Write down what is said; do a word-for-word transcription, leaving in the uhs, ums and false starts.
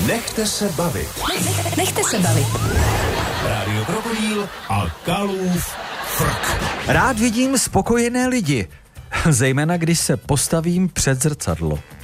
Nechte se bavit. Nechte se bavit. Rádio Krokodýl a Kalův frk. Rád vidím spokojené lidi, zejména když se postavím před zrcadlo.